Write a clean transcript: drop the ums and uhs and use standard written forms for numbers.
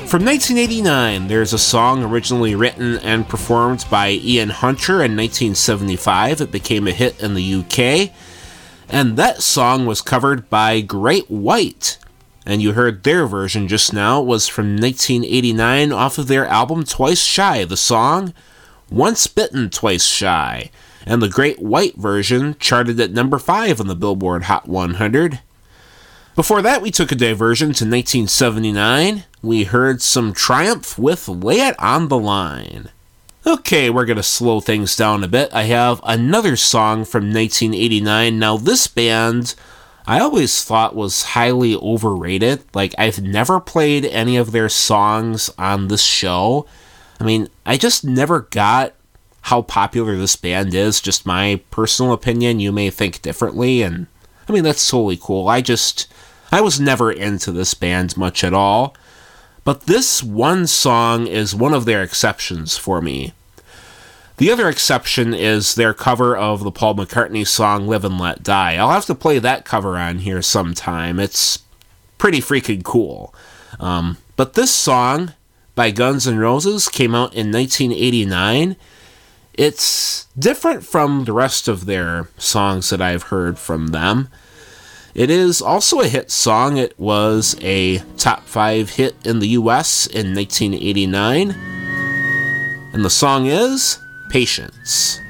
From 1989, there's a song originally written and performed by Ian Hunter in 1975. It became a hit in the UK, and that song was covered by Great White. And you heard their version just now. It was from 1989 off of their album Twice Shy. The song, Once Bitten, Twice Shy. And the Great White version charted at number 5 on the Billboard Hot 100. Before that, we took a diversion to 1979. We heard some Triumph with Lay It on the Line. Okay, we're going to slow things down a bit. I have another song from 1989. Now, this band, I always thought was highly overrated. Like, I've never played any of their songs on this show. I mean, I just never got how popular this band is. Just my personal opinion. You may think differently, and I mean, that's totally cool. I was never into this band much at all, but this one song is one of their exceptions for me. The other exception is their cover of the Paul McCartney song Live and Let Die. I'll have to play that cover on here sometime. It's pretty freaking cool. But this song by Guns N' Roses came out in 1989. It's different from the rest of their songs that I've heard from them. It is also a hit song. It was a top 5 hit in the US in 1989. And the song is Patience.